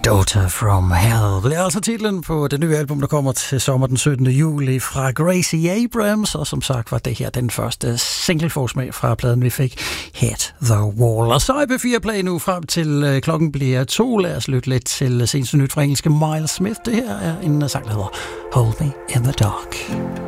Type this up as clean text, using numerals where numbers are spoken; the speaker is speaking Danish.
Daughter from Hell. Det er altså titlen på det nye album, der kommer til sommer den 17. juli fra Gracie Abrams, og som sagt var det her den første singleforsmag fra pladen, vi fik, Hit the Wall. Og så er P4 Play nu frem til klokken bliver 2. Lad os lytte lidt til seneste nyt fra engelske Miles Smith. Det her er en sang, der hedder Hold Me in the Dark.